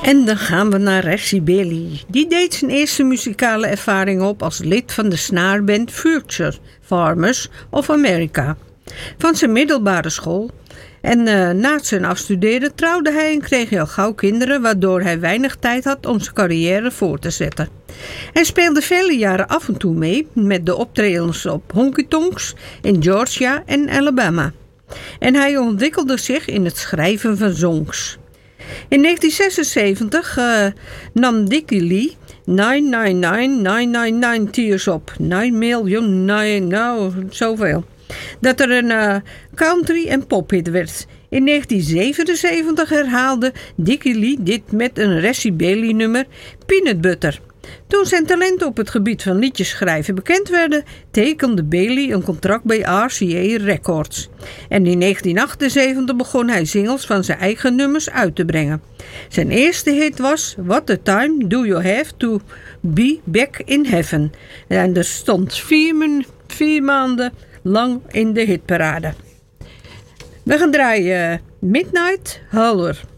En dan gaan we naar Ressie Bailey. Die deed zijn eerste muzikale ervaring op als lid van de snaarband Future Farmers of America. Van zijn middelbare school. En na zijn afstuderen trouwde hij en kreeg hij al gauw kinderen, waardoor hij weinig tijd had om zijn carrière voor te zetten. Hij speelde vele jaren af en toe mee met de optredens op honky tonks in Georgia en Alabama. En hij ontwikkelde zich in het schrijven van songs. In 1976 nam Dickie Lee 999 tears op. 9 miljoen, zoveel. Dat er een country- en pophit werd. In 1977 herhaalde Dickie Lee dit met een Ressie Bailey nummer, Peanut Butter. Toen zijn talenten op het gebied van liedjes schrijven bekend werden, tekende Bailey een contract bij RCA Records. En in 1978 begon hij singles van zijn eigen nummers uit te brengen. Zijn eerste hit was What a Time Do You Have To Be Back in Heaven. En dat stond 4 maanden lang in de hitparade. We gaan draaien Midnight Howler.